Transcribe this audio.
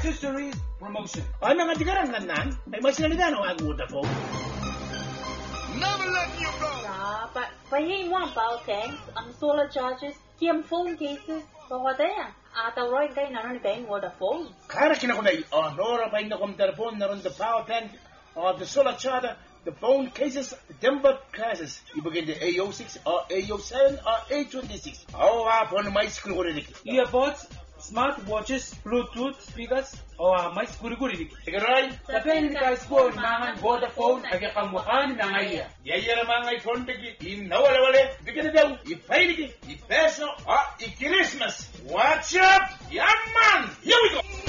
accessories promotion. Ay mga tigarang nan, ay mas nalida no ang Vodafone. Never let you go. Pahin one bao tanks, ang solar charges, kiam phone cases, pawadaya. Ata roy kay nanon kay Vodafone. Kara kinakunay, nora pa yung nakom naron the power tank, the solar charger, the phone cases, the timber classes. Ibagay the AO6, or AO7, or A26. Hapon may school ko rin. Earbuds, smart watches, Bluetooth speakers, mais guri-guri. Sigaray? Sa Pelikas po, mangan Vodafone, agakamukan na ngaya. Yayara mga iPhone tagi, inawala-wala, bigyan na daw, ipailigi, ipeso, ikirismas. Watch up! Yaman! Here we go!